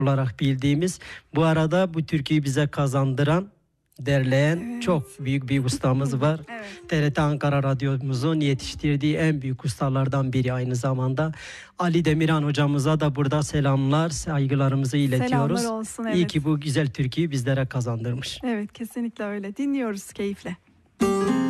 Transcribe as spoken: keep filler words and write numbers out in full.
olarak bildiğimiz. Bu arada bu türküyü bize kazandıran, derleyen evet. çok büyük bir ustamız var. Evet. T R T Ankara Radyomuzun yetiştirdiği en büyük ustalardan biri aynı zamanda. Ali Demirhan hocamıza da burada selamlar, saygılarımızı iletiyoruz. Selamlar olsun, evet. İyi ki bu güzel türküyü bizlere kazandırmış. Evet, kesinlikle öyle. Dinliyoruz keyifle.